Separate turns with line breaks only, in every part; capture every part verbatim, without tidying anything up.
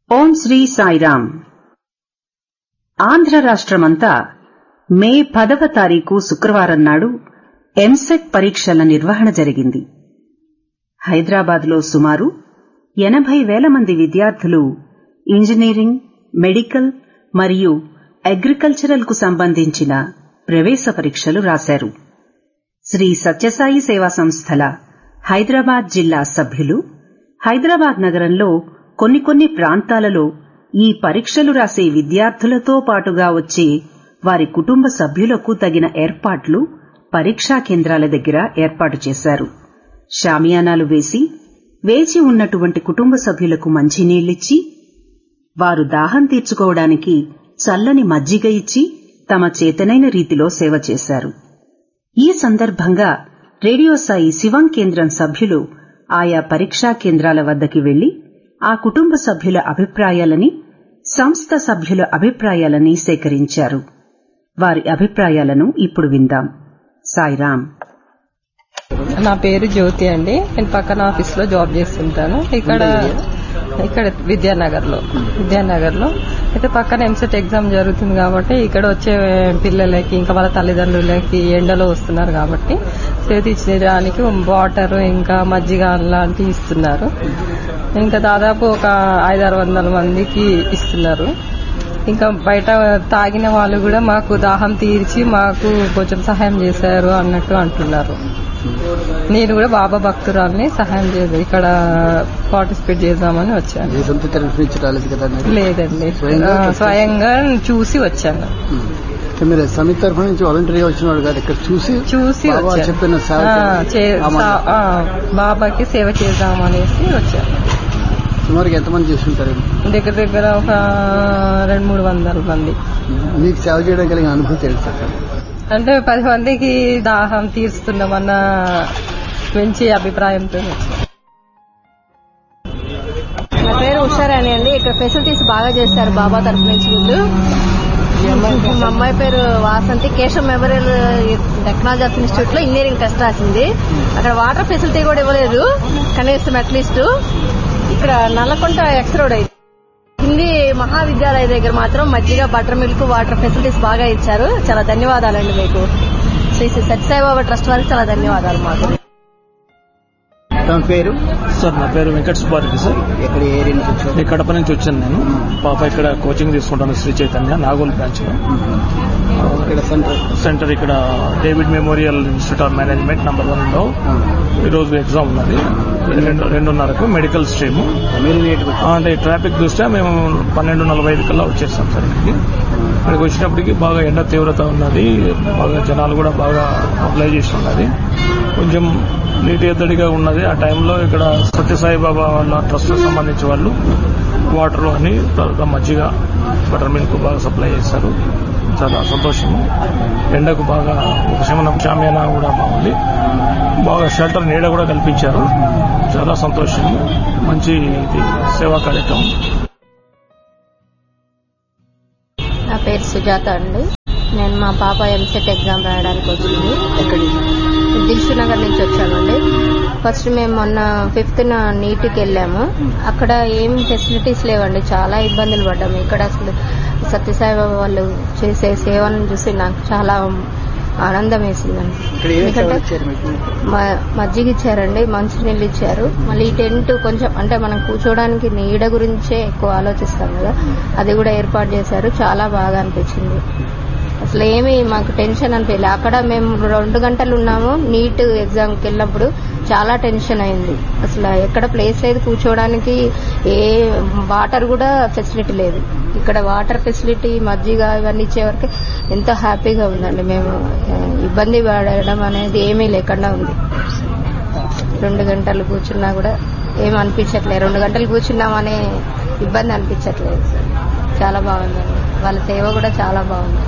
ఓం శ్రీ సాయిరాం. ఆంధ్ర రాష్ట్రమంతా మే పదవ తారీఖు శుక్రవారం నాడు ఎంసెట్ పరీక్షల నిర్వహణ జరిగింది. హైదరాబాద్లో సుమారు ఎనభై వేల మంది విద్యార్థులు ఇంజనీరింగ్, మెడికల్ మరియు అగ్రికల్చరల్ కు సంబంధించిన ప్రవేశ పరీక్షలు రాశారు. శ్రీ సత్యసాయి సేవా సంస్థల హైదరాబాద్ జిల్లా సభ్యులు హైదరాబాద్ నగరంలో కొన్ని కొన్ని ప్రాంతాలలో ఈ పరీక్షలు రాసే విద్యార్థులతో పాటుగా వచ్చే వారి కుటుంబ సభ్యులకు తగిన ఏర్పాట్లు పరీక్షా కేంద్రాల దగ్గర ఏర్పాటు చేశారు. షామియానాలు వేసి వేచి ఉన్నటువంటి కుటుంబ సభ్యులకు మంచినీళ్లిచ్చి వారు దాహం తీర్చుకోవడానికి చల్లని మజ్జిగ ఇచ్చి తమ చేతనైన రీతిలో సేవ చేశారు. ఈ సందర్భంగా రేడియో సాయి శివం కేంద్రం సభ్యులు ఆయా పరీక్షా కేంద్రాల వద్దకి వెళ్లి ఆ కుటుంబ సభ్యుల అభిప్రాయాలని, సంస్థ సభ్యుల అభిప్రాయాలని సేకరించారు. వారి అభిప్రాయాలను ఇప్పుడు విందాం. సాయిరాం.
నా పేరు జ్యోతి అండి. నేను పక్కన ఆఫీస్ లో జాబ్ చేస్తుంటాను. ఇక్కడ ఇక్కడ విద్యానగర్ లో విద్యానగర్ లో అయితే పక్కన ఎంసెట్ ఎగ్జామ్ జరుగుతుంది కాబట్టి ఇక్కడ వచ్చే పిల్లలకి ఇంకా వాళ్ళ తల్లిదండ్రులకి ఎండలో వస్తున్నారు కాబట్టి సేవ తీర్చడానికి వాటర్ ఇంకా మజ్జిగ లాంటివి ఇస్తున్నారు. ఇంకా దాదాపు ఒక ఐదారు వందల మందికి ఇస్తున్నారు. ఇంకా బయట తాగిన వాళ్ళు కూడా మాకు దాహం తీర్చి మాకు కొంచెం సహాయం చేశారు అన్నట్టు అంటున్నారు. నేను కూడా బాబా భక్తురాల్ని, సహాయం చేయదు ఇక్కడ పార్టిసిపేట్ చేద్దామని వచ్చాను. లేదండి, స్వయంగా చూసి వచ్చాను.
మీరు సమితి తరఫు నుంచి వాలంటీర్గా వచ్చిన వాడు కాదు, ఇక్కడ చూసి
చూసి
చెప్పిన
బాబాకి సేవ చేద్దామనేసి వచ్చాను.
సుమారుగా ఎంతమంది చేస్తుంటారు?
దగ్గర దగ్గర ఒక రెండు మూడు వందల మంది.
మీకు సేవ చేయడం కలిగిన అనుభూతి తెలుసా?
అంటే పది మందికి దాహం తీరుస్తున్నామన్న మంచి అభిప్రాయంతో వచ్చాను.
నా పేరు ఉషారాణి అండి. ఇక్కడ ఫెసిలిటీస్ బాగా చేస్తారు బాబా తరఫు నుంచి. వీళ్ళు మా అమ్మాయి పేరు Vasanthi. Keshav memorial technology institute లో ఇంజనీరింగ్ టెస్ట్ రాసింది. అక్కడ వాటర్ ఫెసిలిటీ కూడా ఇవ్వలేదు కనీసం అట్లీస్ట్. ఇక్కడ నల్లకుంట ఎక్స్ రోడ్ అయితే హిందీ మహావిద్యాలయ దగ్గర మాత్రం మజ్జిగ, బటర్ మిల్క్, వాటర్ ఫెసిలిటీస్ బాగా ఇచ్చారు. చాలా ధన్యవాదాలండి మీకు. శ్రీ శ్రీ సత్యసాయిబాబా ట్రస్ట్ వారికి చాలా ధన్యవాదాలు. మాకు
పేరు
సార్, నా పేరు వెంకట సుబ్బారెడ్డి సార్.
ఎక్కడ ఏరియా నుంచి వచ్చారు?
కడప నుంచి వచ్చాను నేను. పాప ఇక్కడ కోచింగ్ తీసుకుంటాను శ్రీ చైతన్య నాగోల్ బ్రాంచ్ లో. సెంటర్ ఇక్కడ David memorial institute of management number one లో ఈరోజు ఎగ్జామ్ ఉన్నది. రెండు రెండున్నరకు మెడికల్ స్ట్రీమ్. అంటే ట్రాఫిక్ దృష్ట్యా మేము పన్నెండు నలభై ఐదు కల్లా వచ్చేస్తాం సార్. ఇక్కడికి ఇక్కడికి వచ్చినప్పటికీ బాగా ఎండ తీవ్రత ఉన్నది. బాగా జనాలు కూడా బాగా అప్లై చేసి ఉన్నది. కొంచెం నీటి ఎద్దడిగా ఉన్నది. ఆ టైంలో ఇక్కడ సత్యసాయిబాబా వాళ్ళ ట్రస్ట్ సంబంధించి వాళ్ళు వాటర్ అని తర్వాత మజ్జిగ, బటర్ మిల్క్ బాగా సప్లై చేశారు. చాలా సంతోషము. ఎండకు బాగా ఉపశమనం. షామియానా కూడా బాగుంది. బాగా షెల్టర్ నీడ కూడా కల్పించారు. చాలా సంతోషము. మంచి ఇది సేవా కార్యక్రమం.
నా పేరు సుజాత అండి. నేను మా పాప ఎంసెట్ ఎగ్జామ్ రాయడానికి వచ్చింది. దిల్షు నగర్ నుంచి వచ్చామండి. ఫస్ట్ మేము మొన్న ఫిఫ్త్ న నీటికి వెళ్ళాము. అక్కడ ఏం ఫెసిలిటీస్ లేవండి. చాలా ఇబ్బందులు పడ్డాము. ఇక్కడ అసలు సత్యసాయిబాబా వాళ్ళు చేసే సేవను చూసి నాకు చాలా ఆనందం వేసిందండి. ఎందుకంటే మజ్జిగ ఇచ్చారండి, మంచినీళ్ళు ఇచ్చారు. మళ్ళీ ఈ టెంట్ కొంచెం అంటే మనం కూర్చోడానికి నీడ గురించే ఎక్కువ ఆలోచిస్తాం కదా, అది కూడా ఏర్పాటు చేశారు. చాలా బాగా అనిపించింది. అసలు ఏమి మాకు టెన్షన్ అనిపించలేదు. అక్కడ మేము రెండు గంటలు ఉన్నాము. నీట్ ఎగ్జామ్కి వెళ్ళినప్పుడు చాలా టెన్షన్ అయింది. అసలు ఎక్కడ ప్లేస్ లేదు కూర్చోవడానికి. ఏ వాటర్ కూడా ఫెసిలిటీ లేదు. ఇక్కడ వాటర్ ఫెసిలిటీ, మజ్జిగ ఇవన్నీ ఇచ్చేవరకు ఎంతో హ్యాపీగా ఉందండి. మేము ఇబ్బంది పడడం అనేది ఏమీ లేకుండా ఉంది. రెండు గంటలు కూర్చున్నా కూడా ఏమి అనిపించట్లేదు. రెండు గంటలు కూర్చున్నామనే ఇబ్బంది అనిపించట్లేదు. చాలా బాగుందండి. వాళ్ళ సేవ కూడా చాలా బాగుంది.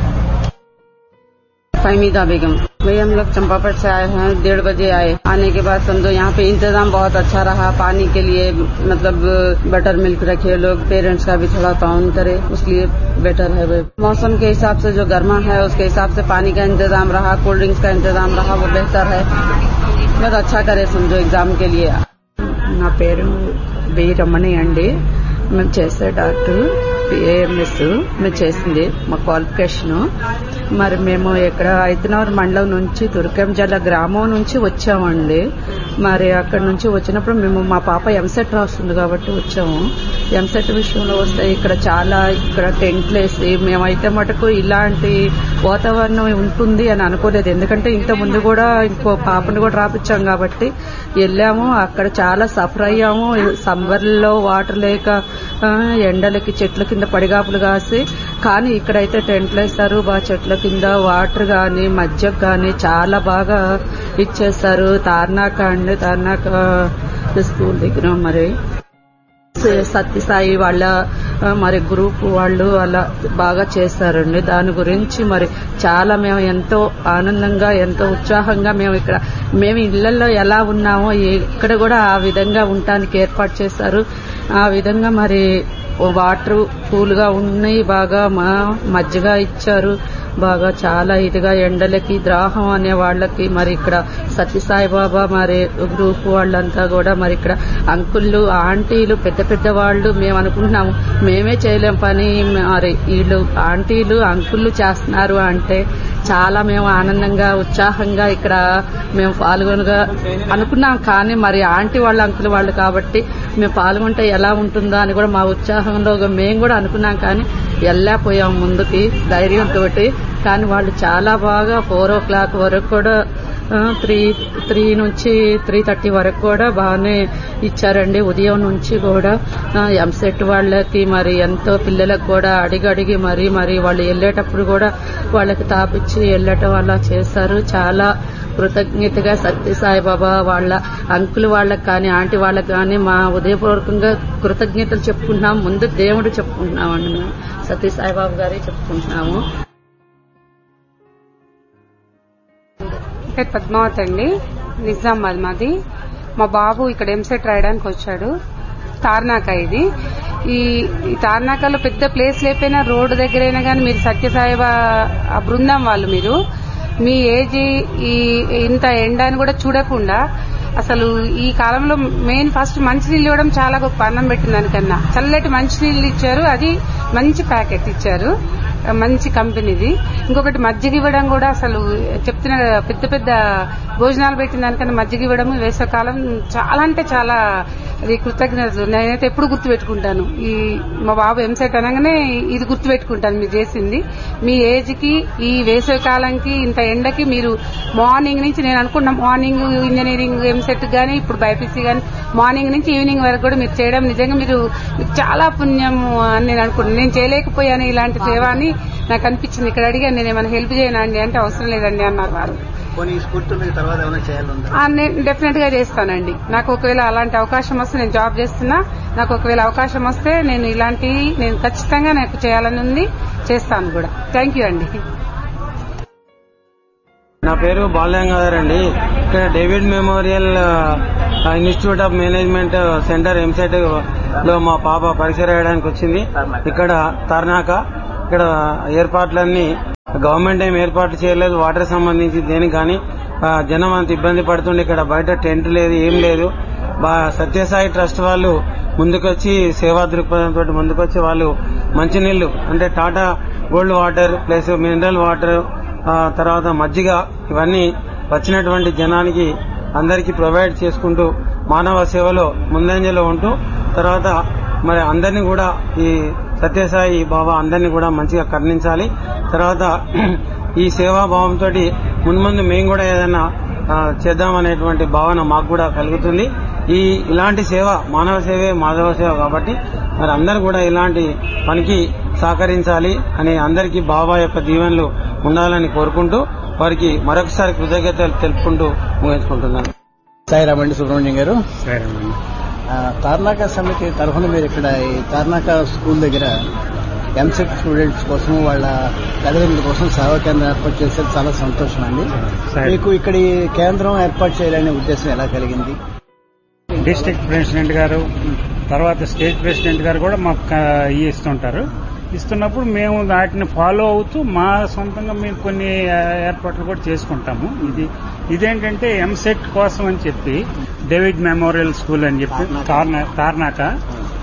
फहमीदा बेगम वही हम लोग चंपापट से आए हैं. डेढ़ बजे आए. आने के बाद समझो यहाँ पे इंतजाम बहुत अच्छा रहा. पानी के लिए मतलब बटर मिल्क रखे लोग. पेरेंट्स का भी थोड़ा ताउन करे, उसलिए बेटर है. मौसम के हिसाब से जो गर्मा है उसके हिसाब से पानी का इंतजाम रहा, कोल्ड ड्रिंक्स का इंतजाम रहा, वो बेहतर है. बहुत अच्छा करे समझो एग्जाम के लिए.
నా పేరు బి రమణి అండి.
మేము చేసే డాక్టర్ పిఏఎంఎస్ మేము చేసింది మా క్వాలిఫికేషన్. మరి మేము ఇక్కడ ఐతనూరు మండలం నుంచి తుర్కంజల గ్రామం నుంచి వచ్చామండి. మరి అక్కడ నుంచి వచ్చినప్పుడు మేము మా పాప ఎంసెట్ రాస్తుంది కాబట్టి వచ్చాము. ఎంసెట్ విషయంలో వస్తే ఇక్కడ చాలా ఇక్కడ టెంట్లు వేసి మేమైతే మటుకు ఇలాంటి వాతావరణం ఉంటుంది అని అనుకోలేదు. ఎందుకంటే ఇంత ముందు కూడా ఇంకో పాపను కూడా రాపించాం కాబట్టి వెళ్ళాము. అక్కడ చాలా సఫర్ అయ్యాము. సమ్మర్లో వాటర్ లేక ఎండలకి చెట్ల కింద పడిగాపులు కాసి, కానీ ఇక్కడైతే టెంట్లు వేస్తారు బాగా, చెట్ల కింద వాటర్ గాని మజ్జిగ గాని చాలా బాగా ఇచ్చేస్తారు. తార్నాక అండి, తార్నాక స్కూల్ దగ్గర మరి సత్యసాయి వాళ్ళ మరి గ్రూప్ వాళ్ళు అలా బాగా చేస్తారండి. దాని గురించి మరి చాలా మేము ఎంతో ఆనందంగా ఎంతో ఉత్సాహంగా మేము ఇక్కడ మేము ఇళ్లలో ఎలా ఉన్నామో ఇక్కడ కూడా ఆ విధంగా ఉండటానికి ఏర్పాటు చేశారు. ఆ విధంగా మరి వాటర్ కూల్ గా ఉన్నాయి, బాగా మా మజ్జిగ ఇచ్చారు. బాగా చాలా ఇదిగా ఎండలకి ద్రాహం అనే వాళ్ళకి మరి ఇక్కడ సత్యసాయి బాబా మరి గ్రూప్ వాళ్ళంతా కూడా మరి ఇక్కడ అంకుళ్ళు ఆంటీలు పెద్ద పెద్ద వాళ్ళు మేము అనుకుంటున్నాము మేమే చేయలేం పని, మరి వీళ్ళు ఆంటీలు అంకుళ్ళు చేస్తున్నారు అంటే చాలా మేము ఆనందంగా ఉత్సాహంగా ఇక్కడ మేము పాల్గొనగా అనుకున్నాం. కానీ మరి ఆంటీ వాళ్ళ అంకుల్ వాళ్ళు కాబట్టి మేము పాల్గొంటే ఎలా ఉంటుందో అని కూడా మా ఉత్సాహంలో మేము కూడా అనుకున్నాం. కానీ వెళ్ళలేకపోయాం ముందుకి ధైర్యంతో. కానీ వాళ్ళు చాలా బాగా ఫోర్ ఓ క్లాక్ వరకు కూడా త్రీ త్రీ నుంచి త్రీ థర్టీ వరకు కూడా బాగానే ఇచ్చారండి. ఉదయం నుంచి కూడా ఎంసెట్ వాళ్ళకి మరి ఎంతో పిల్లలకు కూడా అడిగి అడిగి మరి మరి వాళ్ళు వెళ్ళేటప్పుడు కూడా వాళ్ళకి తాపిచ్చి వెళ్ళటం అలా చేశారు. చాలా కృతజ్ఞతగా సత్యసాయి బాబా వాళ్ళ అంకుల్ వాళ్ళకి కానీ ఆంటీ వాళ్ళకి కానీ మా ఉదయపూర్వకంగా కృతజ్ఞతలు చెప్పుకుంటున్నాము. ముందు దేవుడు చెప్పుకుంటున్నామండి, మేము సత్యసాయి బాబా గారి చెప్పుకుంటున్నాము.
పద్మావతి అండి, నిజామాబాద్ మాది. మా బాబు ఇక్కడ ఎంసెట్ రాయడానికి వచ్చాడు. తార్నాక ఇది ఈ తార్నాకలో పెద్ద ప్లేస్ లేకపోయినా రోడ్డు దగ్గరైనా కానీ మీరు సత్యసాయిబా ఆ బృందం వాళ్ళు మీరు మీ ఏజ్ ఈ ఇంత ఎండ అని కూడా చూడకుండా అసలు ఈ కాలంలో మెయిన్ ఫస్ట్ మంచినీళ్ళు ఇవ్వడం చాలా గొప్ప. అన్నం పెట్టిన దానికన్నా చల్లటి మంచినీళ్ళు ఇచ్చారు. అది మంచి ప్యాకెట్ ఇచ్చారు, మంచి కంపెనీది. ఇంకొకటి మజ్జిగ ఇవ్వడం కూడా అసలు చెప్తున్నా పెద్ద పెద్ద భోజనాలు పెట్టిన దానికన్నా మజ్జిగ ఇవ్వడం వేసవకాలం చాలా అంటే చాలా అది కృతజ్ఞతలు. నేనైతే ఎప్పుడు గుర్తు పెట్టుకుంటాను. ఈ మా బాబు ఎంసెట్ అనగానే ఇది గుర్తు పెట్టుకుంటాను మీరు చేసింది. మీ ఏజ్ కి ఈ వేసవికాలంకి ఇంత ఎండకి మీరు మార్నింగ్ నుంచి నేను అనుకున్నా మార్నింగ్ ఇంజనీరింగ్ ఎంసెట్ గానీ ఇప్పుడు బైపీసీ గానీ మార్నింగ్ నుంచి ఈవినింగ్ వరకు కూడా మీరు చేయడం నిజంగా మీరు చాలా పుణ్యం అని నేను అనుకున్నాను. నేను చేయలేకపోయాను ఇలాంటి సేవ అని నాకు అనిపించింది. ఇక్కడ అడిగాను నేను ఏమైనా హెల్ప్ చేయనండి అంటే అవసరం లేదండి అన్నారు వారు. నేను డెఫినెట్ గా చేస్తానండి. నాకు ఒకవేళ అలాంటి అవకాశం వస్తే నేను జాబ్ చేస్తున్నా, నాకు ఒకవేళ అవకాశం వస్తే నేను ఇలాంటి నేను ఖచ్చితంగా నాకు చేయాలని ఉంది, చేస్తాను కూడా. థ్యాంక్ యూ అండి.
నా పేరు బాలగంగాధర్ అండి. ఇక్కడ David memorial institute of management centre EAMCET లో మా పాప పరీక్ష రాయడానికి వచ్చింది. ఇక్కడ తార్నాక ఇక్కడ ఏర్పాట్లన్నీ గవర్నమెంట్ ఏం ఏర్పాట్లు చేయలేదు వాటర్ సంబంధించి దేనికి కానీ. జనం అంత ఇబ్బంది పడుతుండే. ఇక్కడ బయట టెంట్ లేదు, ఏం లేదు. సత్యసాయి ట్రస్ట్ వాళ్ళు ముందుకొచ్చి సేవా దృక్పథంతో ముందుకొచ్చి వాళ్ళు మంచినీళ్లు అంటే Tata gold water plus mineral water తర్వాత మజ్జిగ ఇవన్నీ వచ్చినటువంటి జనానికి అందరికీ ప్రొవైడ్ చేసుకుంటూ మానవ సేవలో ముందంజలో ఉంటూ తర్వాత మరి అందరినీ కూడా ఈ సత్యసాయి బాబా అందరినీ కూడా మంచిగా కరుణించాలి. తర్వాత ఈ సేవాభావంతో మున్ముందు మేము కూడా ఏదైనా చేద్దామనేటువంటి భావన మాకు కూడా కలుగుతుంది. ఈ ఇలాంటి సేవ మానవ సేవే మాధవ సేవ కాబట్టి మరి అందరూ కూడా ఇలాంటి పనికి సహకరించాలి అని అందరికీ బాబా యొక్క దీవెనలు ఉండాలని కోరుకుంటూ వారికి మరొకసారి కృతజ్ఞతలు తెలుపుకుంటూ ముగించుకుంటున్నాను.
సాయిరామండి సుబ్రహ్మణ్యం గారు. తార్నాక సమితి తరఫున మీరు ఇక్కడ ఈ తార్నాక స్కూల్ దగ్గర ఎంసెట్ స్టూడెంట్స్ కోసం వాళ్ళ తల్లిదండ్రుల కోసం సేవా కేంద్రం ఏర్పాటు చేసేది చాలా సంతోషం అండి. మీకు ఇక్కడ ఈ కేంద్రం ఏర్పాటు చేయాలనే ఉద్దేశం ఎలా కలిగింది?
డిస్ట్రిక్ట్ ప్రెసిడెంట్ గారు తర్వాత స్టేట్ ప్రెసిడెంట్ గారు కూడా మాకు ఇస్తుంటారు. ఇస్తున్నప్పుడు మేము వాటిని ఫాలో అవుతూ మా సొంతంగా మేము కొన్ని ఏర్పాట్లు కూడా చేసుకుంటాము. ఇది ఇదేంటంటే ఎంసెట్ కోసం అని చెప్పి డేవిడ్ మెమోరియల్ స్కూల్ అని చెప్పి తార్నాక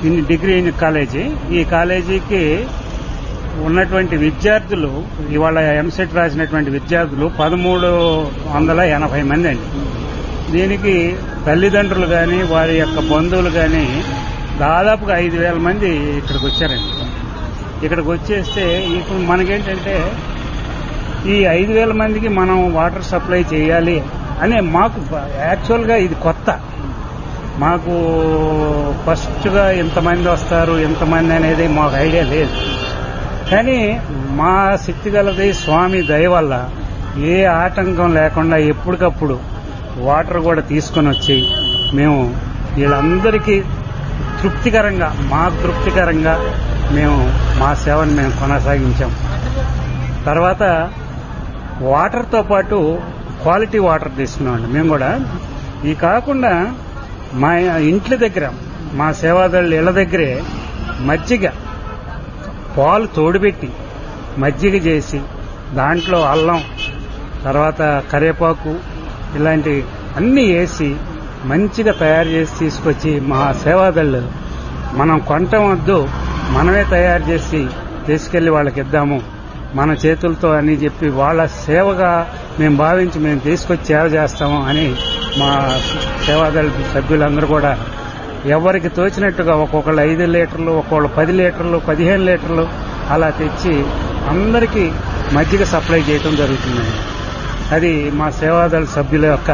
డిగ్రీ కాలేజీ. ఈ కాలేజీకి ఉన్నటువంటి విద్యార్థులు ఇవాళ ఎంసెట్ రాసినటువంటి విద్యార్థులు పదమూడు వందల ఎనభై మంది అండి. దీనికి తల్లిదండ్రులు కానీ వారి యొక్క బంధువులు కానీ దాదాపుగా ఐదు వేల మంది ఇక్కడికి వచ్చారండి. ఇక్కడికి వచ్చేస్తే ఇప్పుడు మనకేంటంటే ఈ ఐదు వేల మందికి మనం వాటర్ సప్లై చేయాలి అనే మాకు యాక్చువల్గా ఇది కొత్త. మాకు ఫస్ట్గా ఎంతమంది వస్తారు ఎంతమంది అనేది మాకు ఐడియా లేదు. కానీ మా శక్తి గలది స్వామి దయ వల్ల ఏ ఆటంకం లేకుండా ఎప్పటికప్పుడు వాటర్ కూడా తీసుకొని వచ్చి మేము వీళ్ళందరికీ తృప్తికరంగా మా తృప్తికరంగా మేము మా సేవను మేము కొనసాగించాం. తర్వాత వాటర్తో పాటు క్వాలిటీ వాటర్ తీసుకున్నామండి మేము కూడా. ఈ కాకుండా మా ఇంట్ల దగ్గర మా సేవాదళ్ళు ఇళ్ల దగ్గరే మజ్జిగ పాలు తోడుపెట్టి మజ్జిగ చేసి దాంట్లో అల్లం తర్వాత కరివేపాకు ఇలాంటి అన్నీ వేసి మంచిగా తయారు చేసి తీసుకొచ్చి మా సేవాదళ్ళు మనం కొనటం వద్దు మనమే తయారు చేసి తీసుకెళ్లి వాళ్ళకి ఇద్దాము మన చేతులతో అని చెప్పి వాళ్ళ సేవగా మేము భావించి మేము తీసుకొచ్చి సేవ చేస్తాము అని మా సేవాదళ సభ్యులందరూ కూడా ఎవరికి తోచినట్టుగా ఒక్కొక్కళ్ళు ఐదు లీటర్లు ఒక్కొక్కళ్ళు పది లీటర్లు పదిహేను లీటర్లు అలా తెచ్చి అందరికీ మజ్జిగ సప్లై చేయడం జరుగుతుందండి. అది మా సేవాదళ సభ్యుల యొక్క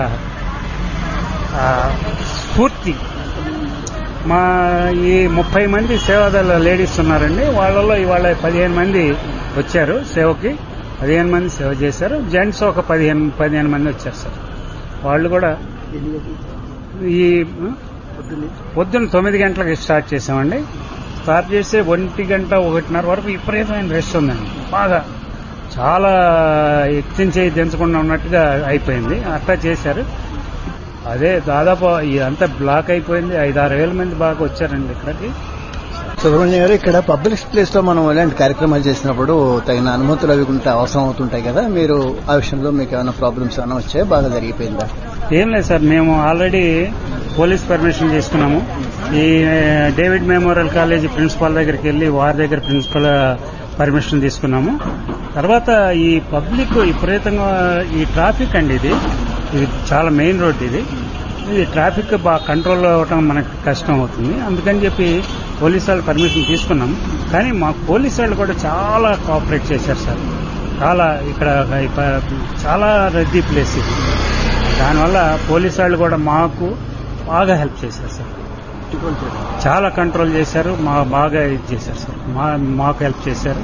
స్ఫూర్తి. మా ఈ ముప్పై మంది సేవాదళ లేడీస్ ఉన్నారండి. వాళ్ళలో ఇవాళ పదిహేను మంది వచ్చారు సేవకి. పదిహేను మంది సేవ చేశారు. జెంట్స్ ఒక పదిహేను పదిహేను మంది వచ్చారు సార్. వాళ్ళు కూడా ఈ పొద్దున్న తొమ్మిది గంటలకు స్టార్ట్ చేసామండి. స్టార్ట్ చేస్తే ఒంటి గంట ఒకటిన్నర వరకు విపరీతమైన రష్ ఉందండి. బాగా చాలా ఎత్తించే దించకుండా ఉన్నట్టుగా అయిపోయింది. అట్లా చేశారు. అదే దాదాపు ఇదంతా బ్లాక్ అయిపోయింది. ఐదారు వేల మంది బాగా వచ్చారండి ఇక్కడికి.
సుబ్రహ్మణ్యం గారు, ఇక్కడ పబ్లిక్ ప్లేస్ లో మనం ఇలాంటి కార్యక్రమాలు చేసినప్పుడు తగిన అనుమతులు అవి ఉంటే అవసరం అవుతుంటాయి కదా, మీరు ఆ విషయంలో మీకు ఏమైనా ప్రాబ్లమ్స్ ఏమైనా వచ్చాయా? బాగా జరిగిపోయిందా?
ఏం లేదు సార్, మేము ఆల్రెడీ పోలీస్ పర్మిషన్ తీసుకున్నాము. ఈ డేవిడ్ మెమోరియల్ కాలేజీ ప్రిన్సిపాల్ దగ్గరికి వెళ్లి వారి దగ్గర ప్రిన్సిపల్ పర్మిషన్ తీసుకున్నాము. తర్వాత ఈ పబ్లిక్ విపరీతంగా ఈ ట్రాఫిక్ అండి, ఇది ఇది చాలా మెయిన్ రోడ్. ఇది ఈ ట్రాఫిక్ బాగా కంట్రోల్ అవ్వటం మనకు కష్టం అవుతుంది. అందుకని చెప్పి పోలీసు వాళ్ళు పర్మిషన్ తీసుకున్నాం. కానీ మా పోలీసు వాళ్ళు కూడా చాలా కోఆపరేట్ చేశారు సార్. చాలా ఇక్కడ చాలా రద్దీ ప్లేస్ ఇది. దానివల్ల పోలీసు వాళ్ళు కూడా మాకు బాగా హెల్ప్ చేశారు సార్. చాలా కంట్రోల్ చేశారు, మా బాగా ఇది చేశారు సార్. మా మాకు హెల్ప్ చేశారు.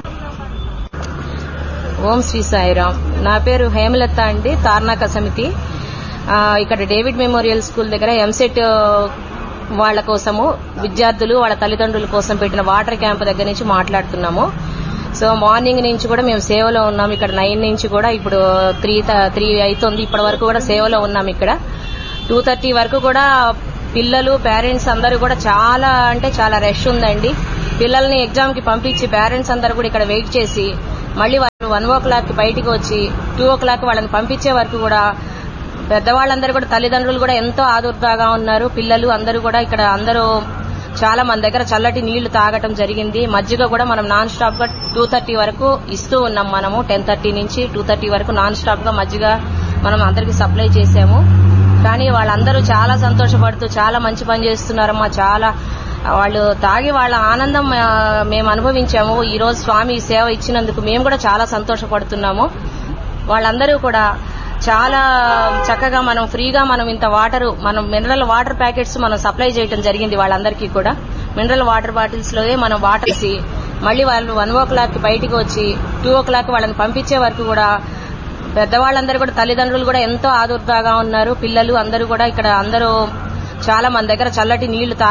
ఓం శ్రీ సాయిరామ్. నా పేరు హేమలత అండి, తార్నాక సమితి. ఇక్కడ డేవిడ్ మెమోరియల్ స్కూల్ దగ్గర ఎంసెట్ వాళ్ల కోసము విద్యార్థులు వాళ్ళ తల్లిదండ్రుల కోసం పెట్టిన వాటర్ క్యాంప్ దగ్గర నుంచి మాట్లాడుతున్నాము. సో మార్నింగ్ నుంచి కూడా మేము సేవలో ఉన్నాం. ఇక్కడ నైన్ నుంచి కూడా ఇప్పుడు త్రీ త్రీ అవుతుంది. ఇప్పటి వరకు కూడా సేవలో ఉన్నాం. ఇక్కడ టూ థర్టీ వరకు కూడా పిల్లలు పేరెంట్స్ అందరూ కూడా చాలా అంటే చాలా రష్ ఉందండి. పిల్లల్ని ఎగ్జామ్ కి పంపించి పేరెంట్స్ అందరూ కూడా ఇక్కడ వెయిట్ చేసి మళ్లీ వాళ్ళు వన్ ఓ క్లాక్ కి బయటికి వచ్చి టూ ఓ క్లాక్ వాళ్ళని పంపించే వరకు కూడా పెద్దవాళ్ళందరూ కూడా తల్లిదండ్రులు కూడా ఎంతో ఆదుర్దాగా ఉన్నారు. పిల్లలు అందరూ కూడా ఇక్కడ అందరూ చాలా మన దగ్గర చల్లటి నీళ్లు తాగటం జరిగింది. మజ్జిగ కూడా మనం నాన్ స్టాప్ గా టూ థర్టీ వరకు ఇస్తూ ఉన్నాం. మనము టెన్ థర్టీ నుంచి టూ థర్టీ వరకు నాన్ స్టాప్ గా మజ్జిగ మనం అందరికి సప్లై చేశాము. కానీ వాళ్ళందరూ చాలా సంతోషపడుతూ చాలా మంచి పని చేస్తున్నారమ్మా. చాలా వాళ్ళు తాగి వాళ్ళ ఆనందం మేము అనుభవించాము. ఈ రోజు స్వామి సేవ ఇచ్చినందుకు మేము కూడా చాలా సంతోషపడుతున్నాము. వాళ్ళందరూ కూడా చాలా చక్కగా మనం ఫ్రీగా మనం ఇంత వాటర్ మనం మినరల్ వాటర్ ప్యాకెట్స్ మనం సప్లై చేయడం జరిగింది. వాళ్ళందరికీ కూడా మినరల్ వాటర్ బాటిల్స్ లోనే మనం వాటర్ ఇచ్చి మళ్లీ వాళ్ళు వన్ ఓ క్లాక్ బయటికి వచ్చి టూ ఓ క్లాక్ వాళ్ళని పంపించే వరకు కూడా పెద్దవాళ్ళందరూ కూడా తల్లిదండ్రులు కూడా ఎంతో ఆదుర్దాగా ఉన్నారు. పిల్లలు అందరూ కూడా ఇక్కడ అందరూ చాలా మన దగ్గర చల్లటి నీళ్లు